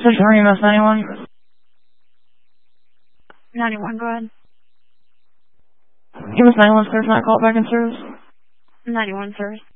Cincinnati, Mass 91. 91, go ahead. Give us 91 service, not call back in service. 91 service.